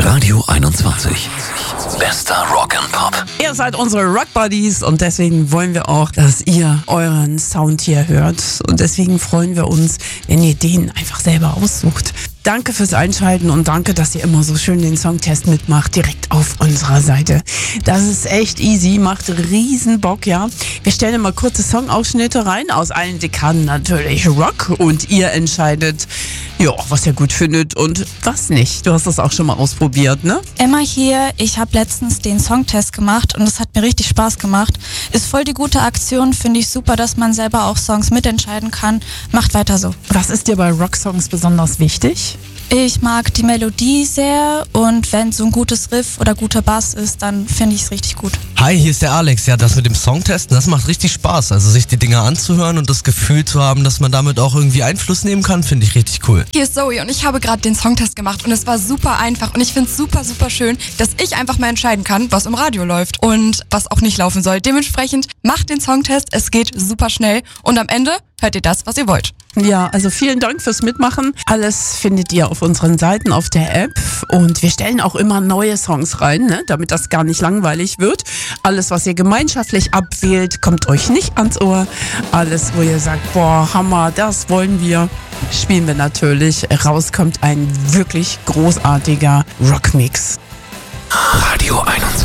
Radio 21. Bester Rock'n'Pop. Ihr seid unsere Rock Buddies und deswegen wollen wir auch, dass ihr euren Sound hier hört. Und deswegen freuen wir uns, wenn ihr den einfach selber aussucht. Danke fürs Einschalten und danke, dass ihr immer so schön den Songtest mitmacht, direkt auf unserer Seite. Das ist echt easy, macht riesen Bock, ja. Wir stellen immer kurze Songausschnitte rein, aus allen Dekaden natürlich Rock und ihr entscheidet, ja, was ihr gut findet und was nicht. Du hast das auch schon mal ausprobiert, ne? Emma hier, ich habe letztens den Songtest gemacht und es hat mir richtig Spaß gemacht. Ist voll die gute Aktion, finde ich super, dass man selber auch Songs mitentscheiden kann. Macht weiter so. Was ist dir bei Rocksongs besonders wichtig? Ich mag die Melodie sehr und wenn so ein gutes Riff oder guter Bass ist, dann finde ich es richtig gut. Hi, hier ist der Alex. Ja, das mit dem Songtesten, das macht richtig Spaß. Also sich die Dinger anzuhören und das Gefühl zu haben, dass man damit auch irgendwie Einfluss nehmen kann, finde ich richtig cool. Hier ist Zoe und ich habe gerade den Songtest gemacht und es war super einfach und ich finde es super, super schön, dass ich einfach mal entscheiden kann, was im Radio läuft und was auch nicht laufen soll. Dementsprechend macht den Songtest, es geht super schnell und am Ende hört ihr das, was ihr wollt. Ja, also vielen Dank fürs Mitmachen. Alles findet ihr auf unseren Seiten, auf der App und wir stellen auch immer neue Songs rein, ne, damit das gar nicht langweilig wird. Alles, was ihr gemeinschaftlich abwählt, kommt euch nicht ans Ohr. Alles, wo ihr sagt, boah, Hammer, das wollen wir, spielen wir natürlich. Raus kommt ein wirklich großartiger Rockmix. Radio 21.